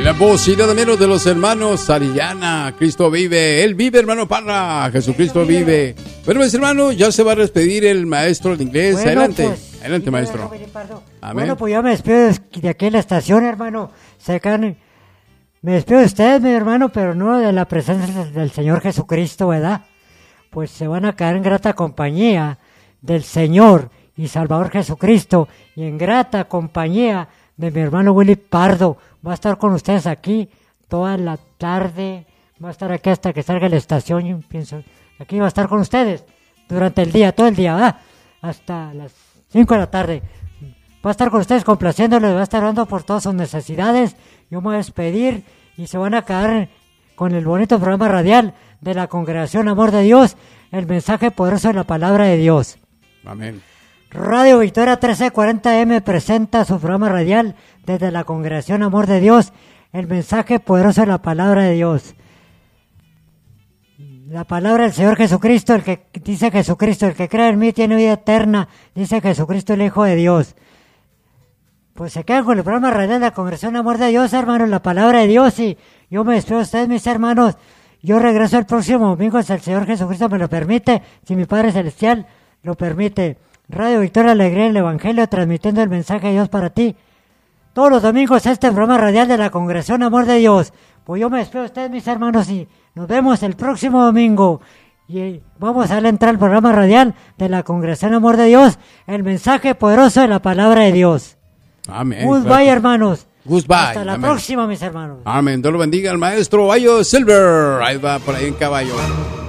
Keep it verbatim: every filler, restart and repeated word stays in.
la voz y nada menos de los hermanos Arillana. Cristo vive, Él vive, hermano Parra. Jesucristo vive. Bueno, mis hermanos, ya se va a despedir el maestro de inglés. Bueno, adelante, pues, adelante, sí, maestro. Amén. Bueno, pues yo me despido de aquí en la estación, hermano. Se can... Me despido de ustedes, mi hermano, pero no de la presencia del Señor Jesucristo, ¿verdad? Pues se van a caer en grata compañía del Señor y Salvador Jesucristo y en grata compañía de mi hermano Willy Pardo. Va a estar con ustedes aquí toda la tarde, va a estar aquí hasta que salga la estación, yo pienso, aquí va a estar con ustedes durante el día, todo el día, ¿verdad? Hasta las cinco de la tarde. Va a estar con ustedes complaciéndoles, va a estar orando por todas sus necesidades. Yo me voy a despedir y se van a quedar con el bonito programa radial de la Congregación Amor de Dios, el mensaje poderoso de la palabra de Dios. Amén. Radio Victoria trece cuarenta eme presenta su programa radial desde la Congregación Amor de Dios, el mensaje poderoso de la palabra de Dios. La palabra del Señor Jesucristo, el que dice Jesucristo, el que cree en mí tiene vida eterna, dice Jesucristo el Hijo de Dios. Pues se quedan con el programa radial de la Congregación Amor de Dios, hermanos, la palabra de Dios, y yo me despido de ustedes, mis hermanos. Yo regreso el próximo domingo, si el Señor Jesucristo me lo permite, si mi Padre Celestial lo permite. Radio Victoria Alegría, el Evangelio, transmitiendo el mensaje de Dios para ti. Todos los domingos este programa radial de la Congregación Amor de Dios. Pues yo me despido de ustedes, mis hermanos, y nos vemos el próximo domingo. Y vamos a entrar al programa radial de la Congregación Amor de Dios, el mensaje poderoso de la palabra de Dios. Amén. Goodbye, Gracias. hermanos. Goodbye. Hasta la Amén. próxima, mis hermanos. Amén. Dios lo bendiga al maestro Ayo Silver. Ahí va por ahí en caballo.